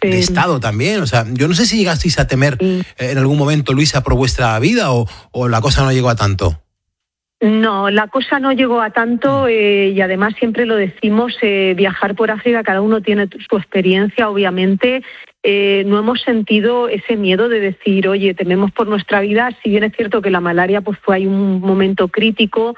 de Estado también. O sea, yo no sé si llegasteis a temer en algún momento, Luisa, por vuestra vida o la cosa no llegó a tanto. No, la cosa no llegó a tanto y además siempre lo decimos, viajar por África, cada uno tiene su experiencia, obviamente. No hemos sentido ese miedo de decir, oye, tememos por nuestra vida. Si bien es cierto que la malaria pues fue ahí un momento crítico,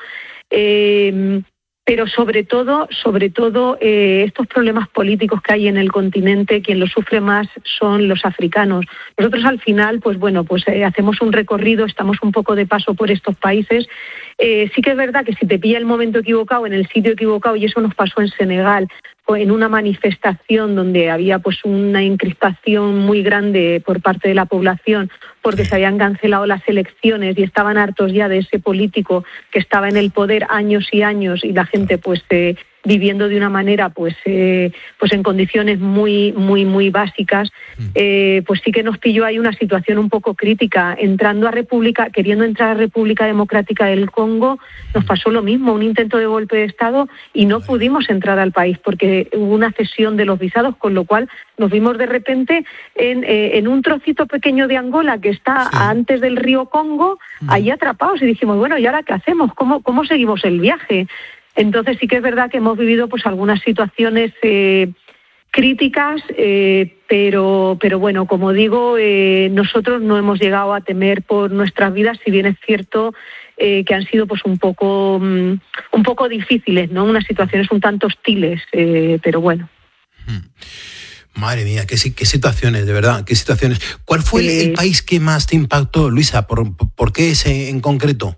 pero sobre todo estos problemas políticos que hay en el continente, quien los sufre más son los africanos. Nosotros al final, pues bueno, hacemos un recorrido, estamos un poco de paso por estos países. Sí que es verdad que si te pilla el momento equivocado, en el sitio equivocado, y eso nos pasó en Senegal, en una manifestación donde había pues una encriptación muy grande por parte de la población porque se habían cancelado las elecciones y estaban hartos ya de ese político que estaba en el poder años y años y la gente pues viviendo de una manera pues en condiciones muy básicas, pues sí que nos pilló ahí una situación un poco crítica. Queriendo entrar a República Democrática del Congo, nos pasó lo mismo, un intento de golpe de Estado y no pudimos entrar al país porque hubo una cesión de los visados, con lo cual nos vimos de repente en un trocito pequeño de Angola que está antes del río Congo, ahí atrapados, y dijimos, bueno, ¿y ahora qué hacemos? ¿Cómo seguimos el viaje? Entonces sí que es verdad que hemos vivido pues algunas situaciones críticas, pero bueno, como digo, nosotros no hemos llegado a temer por nuestras vidas, si bien es cierto que han sido pues un poco difíciles, ¿no? Unas situaciones un tanto hostiles, pero bueno. Madre mía, qué situaciones, de verdad, qué situaciones. ¿Cuál fue el país que más te impactó, Luisa? ¿Por qué ese en concreto?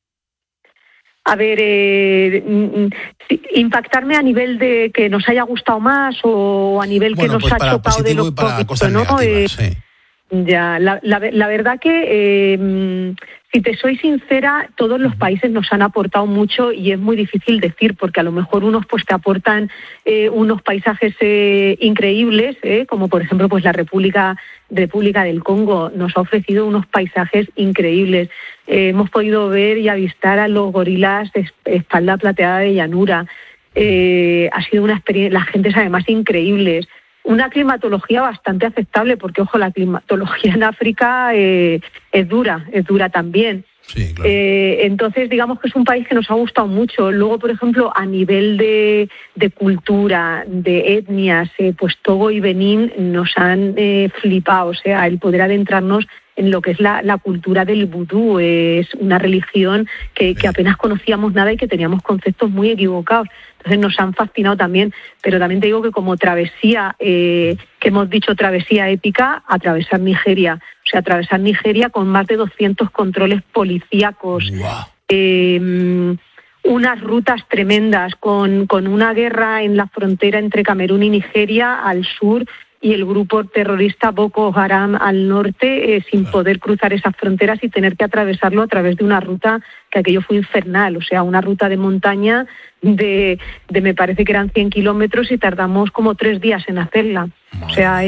A ver, impactarme a nivel de que nos haya gustado más o a nivel que nos ha chocado de lo para cosas ¿no? negativas, sí. Ya, la verdad que, si te soy sincera, todos los países nos han aportado mucho y es muy difícil decir, porque a lo mejor unos pues te aportan unos paisajes increíbles, como por ejemplo pues la República del Congo nos ha ofrecido unos paisajes increíbles. Hemos podido ver y avistar a los gorilas de espalda plateada de llanura. Ha sido una experiencia, la gente es además increíbles. Una climatología bastante aceptable, porque, ojo, la climatología en África es dura también. Sí, claro. Entonces, digamos que es un país que nos ha gustado mucho. Luego, por ejemplo, a nivel de cultura, de etnias, pues Togo y Benín nos han flipado. O sea, el poder adentrarnos en lo que es la cultura del vudú. Es una religión que apenas conocíamos nada y que teníamos conceptos muy equivocados. Entonces nos han fascinado también, pero también te digo que como travesía, que hemos dicho travesía épica, atravesar Nigeria. O sea, atravesar Nigeria con más de 200 controles policíacos. Wow. Unas rutas tremendas, con una guerra en la frontera entre Camerún y Nigeria al sur y el grupo terrorista Boko Haram al norte, sin poder cruzar esas fronteras y tener que atravesarlo a través de una ruta que aquello fue infernal. O sea, una ruta de montaña de me parece que eran 100 kilómetros y tardamos como 3 días en hacerla. O sea,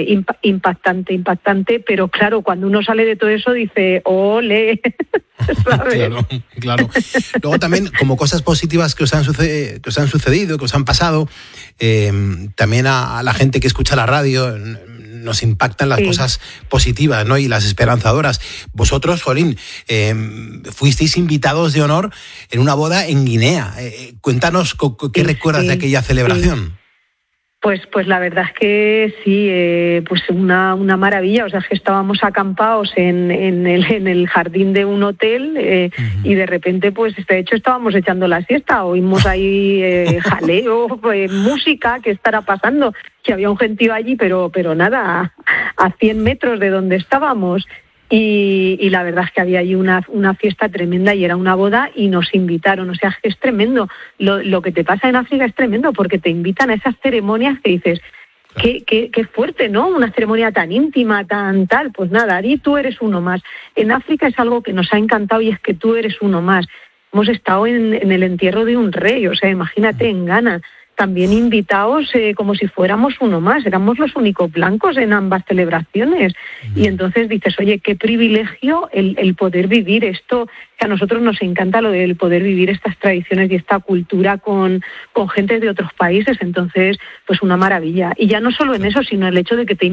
impactante, pero claro, cuando uno sale de todo eso dice, ¡ole! ¿Sabes? Claro. Luego también, como cosas positivas que os han sucedido, que os han pasado, también a la gente que escucha la radio nos impactan las cosas positivas, ¿no? Y las esperanzadoras. Vosotros, Jolín, fuisteis invitados de honor en una boda en Guinea. Cuéntanos qué recuerdas de aquella celebración. Pues la verdad es que sí, pues una maravilla. O sea, es que estábamos acampados en el jardín de un hotel y de repente, pues de hecho estábamos echando la siesta. Oímos ahí jaleo, música, ¿qué estará pasando? Que había un gentío allí, pero nada, a 100 metros de donde estábamos. Y la verdad es que había allí una fiesta tremenda y era una boda y nos invitaron. O sea, es tremendo. Lo que te pasa en África es tremendo porque te invitan a esas ceremonias que dices, qué fuerte, ¿no? Una ceremonia tan íntima, tan tal. Pues nada, Ari, tú eres uno más. En África es algo que nos ha encantado y es que tú eres uno más. Hemos estado en el entierro de un rey, o sea, imagínate, en Ghana. También invitados como si fuéramos uno más, éramos los únicos blancos en ambas celebraciones. Y entonces dices, oye, qué privilegio el poder vivir esto, que a nosotros nos encanta lo del poder vivir estas tradiciones y esta cultura con gente de otros países. Entonces, pues una maravilla. Y ya no solo en eso, sino el hecho de que te